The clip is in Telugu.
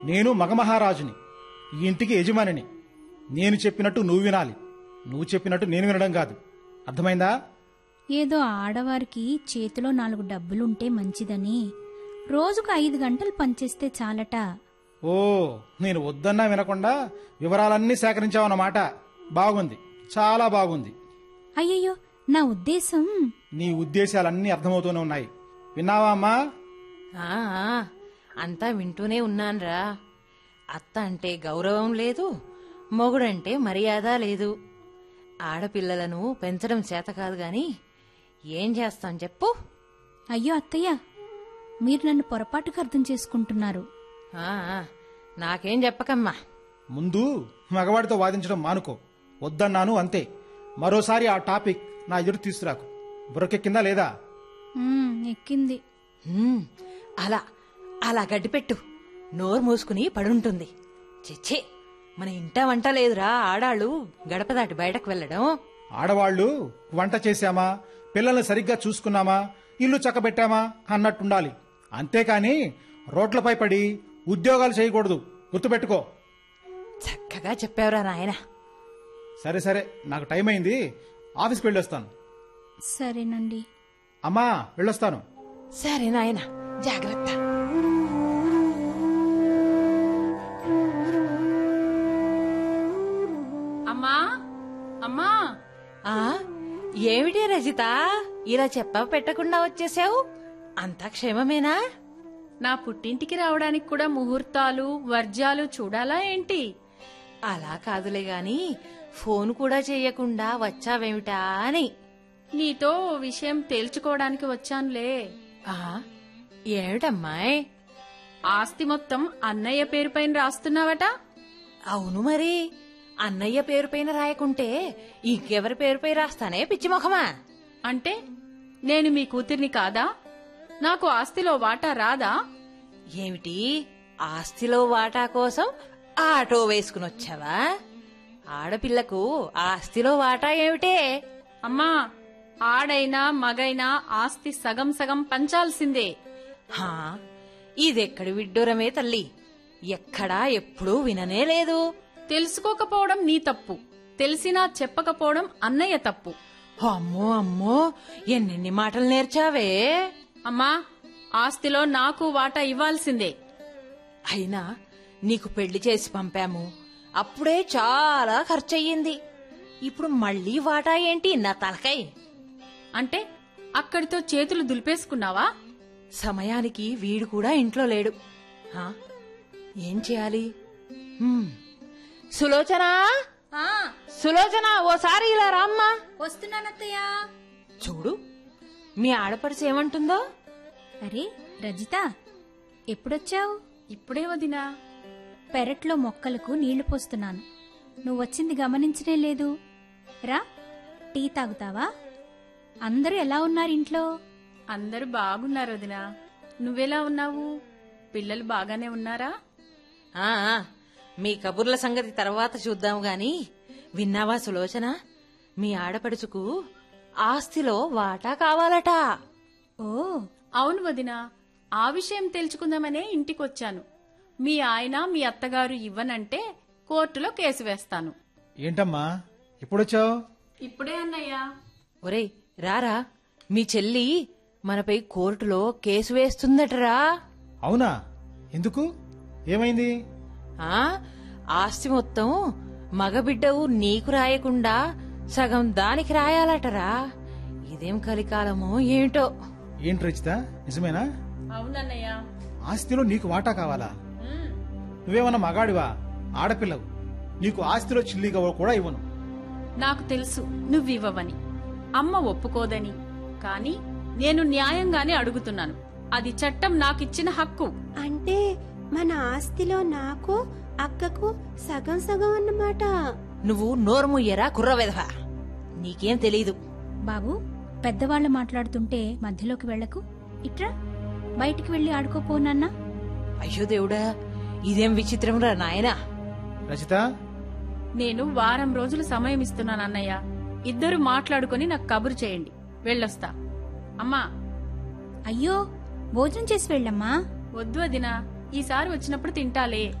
నేను మగమహారాజుని, ఈ ఇంటికి యజమానిని. నేను చెప్పినట్టు నువ్వు వినాలి, నువ్వు చెప్పినట్టు నేను వినడం కాదు. అర్థమైందా? ఏదో ఆడవారికి చేతిలో 4 డబ్బులుంటే మంచిదని రోజుకు 5 గంటలు పనిచేస్తే చాలట. ఓ, నేను వద్దన్నా వినకుండా వివరాలన్నీ సేకరించావన్నమాట. బాగుంది, చాలా బాగుంది. అయ్యయ్యో, నా ఉద్దేశం. నీ ఉద్దేశాలన్నీ అర్థమవుతూనే ఉన్నాయి. విన్నావా అమ్మా? అంతా వింటూనే ఉన్నాన్రా. అత్త అంటే గౌరవం లేదు, మొగుడంటే మర్యాద లేదు. ఆడపిల్లలను పెంచడం చేత కాదు గాని ఏం చేస్తాం చెప్పు. అయ్యో అత్తయ్య, మీరు నన్ను పొరపాటుగా అర్థం చేసుకుంటున్నారు. నాకేం చెప్పకమ్మా. ముందు మగవాడితో వాదించడం మానుకో. వద్దన్నాను అంతే. మరోసారి ఆ టాపిక్ నా ఎదురు తీసుకురాకు. బుర్రకెక్కిందా లేదా? ఎక్కింది. అలా అలా గడ్డిపెట్టు, నోరు మూసుకుని పడుంటుంది. చిచ్చి, మన ఇంట వంట లేదురా ఆడాళ్ళు గడప దాటి బయటకు వెళ్లడం. ఆడవాళ్లు వంట చేశామా, పిల్లల్ని సరిగ్గా చూసుకున్నామా, ఇల్లు చక్కబెట్టామా అన్నట్టుండాలి. అంతేకాని రోడ్లపై పడి ఉద్యోగాలు చేయకూడదు. గుర్తుపెట్టుకో. చక్కగా చెప్పావురా నాయన. సరే సరే, నాకు టైం అయింది, ఆఫీస్కి వెళ్ళొస్తాను. సరేనండి. అమ్మా, వెళ్ళొస్తాను. సరే నాయన, జాగ్రత్త. అమ్మా అమ్మా. ఏమిటి రజిత, ఇలా చెప్ప పెట్టకుండా వచ్చేసావు? అంతా క్షేమమేనా? నా పుట్టింటికి రావడానికి కూడా ముహూర్తాలు వర్జాలు చూడాలా ఏంటి? అలా కాదులే గాని ఫోన్ కూడా చెయ్యకుండా వచ్చావేమిటా అని. నీతో ఓ విషయం తేల్చుకోవడానికి వచ్చానులే. ఏమిటమ్మాయ్? ఆస్తి మొత్తం అన్నయ్య పేరుపైన రాస్తున్నావట? అవును మరి, అన్నయ్య పేరుపైన రాయకుంటే ఇంకెవరి పేరుపై రాస్తానే పిచ్చిమొఖమా? అంటే నేను మీ కూతుర్ని కాదా? నాకు ఆస్తిలో వాటా రాదా? ఏమిటి, ఆస్తిలో వాటా కోసం ఆటో వేసుకునొచ్చావా? ఆడపిల్లకు ఆస్తిలో వాటా ఏమిటే? అమ్మా, ఆడైనా మగైనా ఆస్తి సగం సగం పంచాల్సిందే. ఇదెక్కడి విడ్డూరమే తల్లి, ఎక్కడా ఎప్పుడూ విననే లేదు. తెలుసుకోకపోవడం నీ తప్పు, తెలిసినా చెప్పకపోవడం అన్నయ్య తప్పు. అమ్మో అమ్మో, ఎన్నెన్ని మాటలు నేర్చావే. అమ్మా, ఆస్తిలో నాకు వాటా ఇవ్వాల్సిందే. అయినా నీకు పెళ్లి చేసి పంపాము, అప్పుడే చాలా ఖర్చయ్యింది. ఇప్పుడు మళ్ళీ వాటా ఏంటి నా తలకై? అంటే అక్కడితో చేతులు దులిపేసుకున్నావా? సమయానికి వీడు కూడా ఇంట్లో లేడు. ఏం చేయాలి? సులోచన, సులోచన, ఓసారి ఇలా రామ్మా. వస్తున్నానత్తయ్యా. చూడు, మీ ఆడపడుచు ఏమంటుందో. అరే రజిత, ఎప్పుడొచ్చావు? ఇప్పుడే వదినా. పెరట్లో మొక్కలకు నీళ్లు పోస్తున్నాను. నువ్వొచ్చింది గమనించనే లేదు. రా, టీ తాగుతావా? అందరూ ఎలా ఉన్నారు ఇంట్లో? అందరూ బాగున్నారు వదినా. నువ్వెలా ఉన్నావు? పిల్లలు బాగానే ఉన్నారా? మీ కబుర్ల సంగతి తర్వాత చూద్దాం గాని, విన్నావా సులోచన, మీ ఆడపడుచుకు ఆస్తిలో వాటా కావాలట. ఓ అవును వదినా, ఆ విషయం తెలుసుకుందామనే ఇంటికొచ్చాను. మీ ఆయన మీ అత్తగారు ఇవ్వనంటే కోర్టులో కేసు వేస్తాను. ఏంటమ్మా ఎప్పుడొచ్చావు? ఇప్పుడే అన్నయ్యా. ఒరేయ్ రారా, మీ చెల్లి మనపై కోర్టులో కేసు వేస్తుందటరా. అవునా? ఎందుకు? ఏమైంది? ఆస్తి మొత్తం మగబిడ్డవు నీకు రాయకుండా సగం దానికి రాయాలటరా. ఇదేం కలికాలమో ఏమిటో. ఏంటి రచిత, నిజమేనా? అవునన్నయ్యా. ఆస్తిలో నీకు వాటా కావాలా? నువ్వేమన్నా మగాడివా? ఆడపిల్లవు. నీకు ఆస్తిలో చిల్లిగా కూడా ఇవ్వను. నాకు తెలుసు నువ్వివ్వవని, అమ్మ ఒప్పుకోదని. కాని నేను న్యాయంగానే అడుగుతున్నాను. అది చట్టం నాకిచ్చిన హక్కు. అంటే మన ఆస్తిలో నాకు అక్కకు సగం సగం అన్నమాట. నువ్వు నోరుముయ్యరా కుర్రవెధవా, నీకేం తెలీదు. బాబు, పెద్దవాళ్లు మాట్లాడుతుంటే మధ్యలోకి వెళ్లకు. ఇట్రా, బయటికి వెళ్లి ఆడుకోపోనన్నా. అయ్యో దేవుడా, ఇదేం విచిత్రంరా నాయనా. రచిత, నేను వారం రోజులు సమయం ఇస్తున్నాను అన్నయ్య. ఇద్దరు మాట్లాడుకుని నాకు కబురు చేయండి. వెళ్ళొస్తా. అమ్మా. అయ్యో, భోజనం చేసి వెళ్ళమ్మా. వద్దు వదినా, ఈసారి వచ్చినప్పుడు తింటాలే.